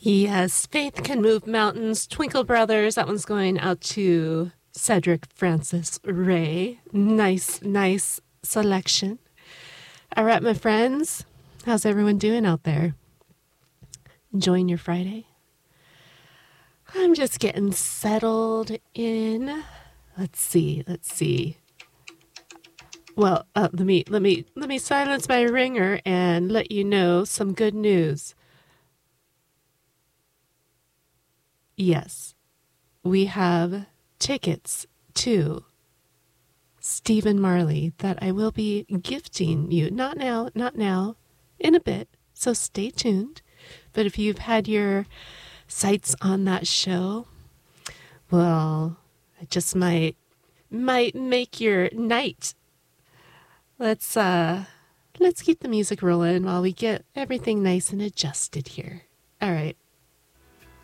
Yes, Faith Can Move Mountains, Twinkle Brothers. That one's going out to Cedric Francis Ray. Nice selection. All right, my friends. How's everyone doing out there? Enjoying your Friday? I'm just getting settled in. Let's see. Well, let me silence my ringer and let you know some good news. Yes, we have tickets to Stephen Marley that I will be gifting you. Not now, in a bit. So stay tuned. But if you've had your sights on that show, well, it just might make your night. Let's keep the music rolling while we get everything nice and adjusted here. All right.